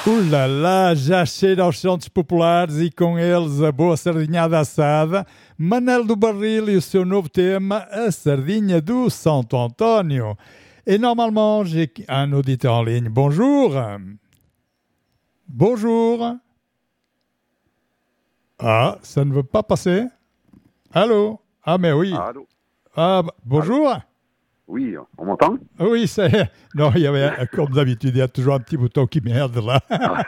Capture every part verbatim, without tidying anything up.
Uh lá lá, já cheira aos santos populares e com eles a boa sardinhada assada. Manel do Barril e o seu novo tema, a sardinha do Santo António. Et normalement, j'ai un auditeur en ligne. Bonjour. Bonjour. Ah, ça ne veut pas passer. Allô? Ah, mais oui. Ah, allô? Ah, bonjour. Allô? Oui, on m'entend? Oui, c'est... Non, il y avait, comme d'habitude, il y a toujours un petit bouton qui merde, là.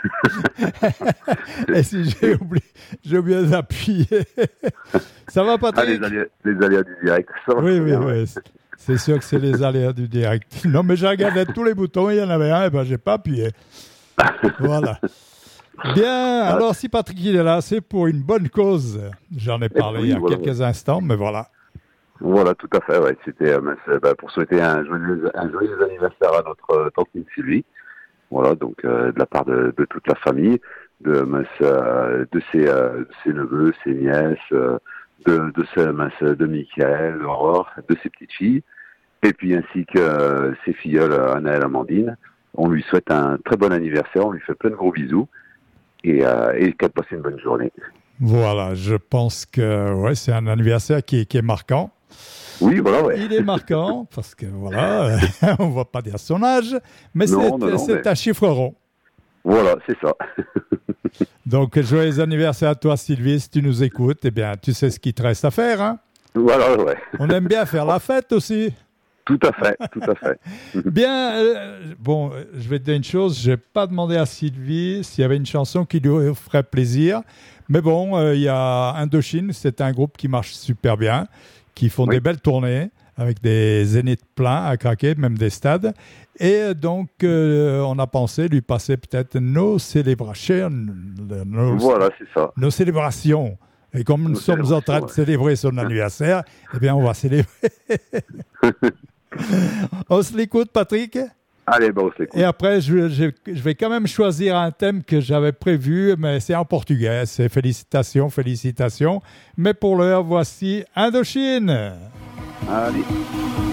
Et si j'ai oublié, j'ai oublié d'appuyer. Ça va, Patrick? Ah, les aléas, les aléas du direct. Ça va Oui, oui, bien, oui. ouais. C'est, c'est sûr que c'est les aléas du direct. Non, mais j'ai regardé tous les boutons, il y en avait un, et ben, j'ai pas appuyé. Voilà. Bien, alors si Patrick il est là, c'est pour une bonne cause. J'en ai parlé oui, il y a voilà, quelques ouais. instants, mais voilà. Voilà, tout à fait, ouais. C'était euh, c'est, bah, pour souhaiter un joyeux, un joyeux anniversaire à notre euh, tante Sylvie. Voilà, donc euh, de la part de, de toute la famille, de, euh, de, ses, euh, de ses neveux, ses nièces, euh, de, de, ses, euh, de Mickaël, Aurore, de ses petites filles, et puis ainsi que euh, ses filleules Anna et Amandine. On lui souhaite un très bon anniversaire, on lui fait plein de gros bisous, et, euh, et qu'elle passe une bonne journée. Voilà, je pense que ouais, c'est un anniversaire qui, qui est marquant. Oui, voilà, ouais. Il est marquant parce que voilà, on ne va pas dire son âge, mais Non, c'est, non, non, c'est mais- un chiffre rond. Voilà, c'est ça. Donc, joyeux anniversaire à toi, Sylvie, si tu nous écoutes. Eh bien, tu sais ce qu'il te reste à faire. Hein. Voilà, ouais. On aime bien faire la fête aussi. Tout à fait, tout à fait. Bien, euh, bon, euh, je vais te dire une chose, je n'ai pas demandé à Sylvie s'il y avait une chanson qui lui ferait plaisir. Mais bon, euh, il y a Indochine, c'est un groupe qui marche super bien, qui font Oui. des belles tournées avec des zéniths pleins à craquer, même des stades. Et donc, euh, on a pensé lui passer peut-être nos célébrations. Nos, Voilà, c'est ça. nos célébrations. Et comme nous Nos sommes en train de célébrations, célébrer son anniversaire, eh bien, on va célébrer. On se l'écoute, Patrick? Allez, bon, on se l'écoute. Et après, je, je, je vais quand même choisir un thème que j'avais prévu, mais c'est en portugais. C'est félicitations, félicitations. Mais pour l'heure, voici Indochine. Allez.